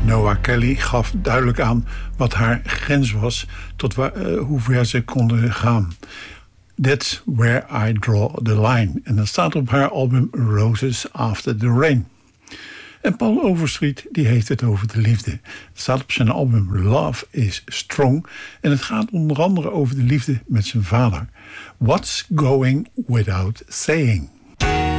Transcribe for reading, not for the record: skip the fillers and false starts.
Noah Kelly gaf duidelijk aan wat haar grens was, tot hoe ver ze konden gaan. That's where I draw the line. En dat staat op haar album Roses After the Rain. En Paul Overstreet die heeft het over de liefde. Het staat op zijn album Love is Strong. En het gaat onder andere over de liefde met zijn vader. What's going without saying?